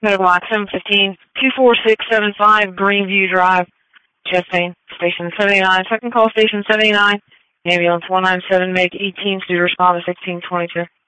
Meadowblock 715-24675 Greenview Drive, Chastain, Station 79. Second call, Station 79. Ambulance 197, make 18 to respond to 1622.